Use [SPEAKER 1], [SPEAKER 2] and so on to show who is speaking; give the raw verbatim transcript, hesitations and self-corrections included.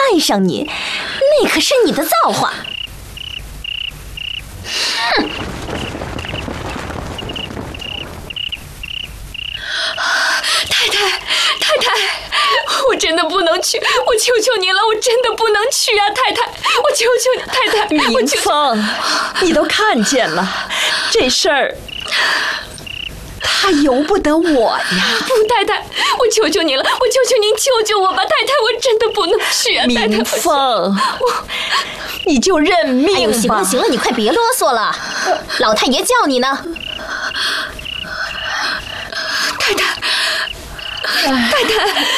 [SPEAKER 1] 爱上你，那可是你的造化。哼！
[SPEAKER 2] 太太，太太，我真的不能去，我求求您了，我真的不能去啊，太太，我求求你，太太。
[SPEAKER 1] 明凤，你都看见了，这事儿他由不得我呀。
[SPEAKER 2] 不，太太，我求求您了，我求求您救救我吧，太太，我真的不能去啊，太太。
[SPEAKER 1] 明凤，你就认命吧。
[SPEAKER 3] 哎呦，行了行了，你快别啰嗦了，老太爷叫你呢。
[SPEAKER 2] 太太，太太。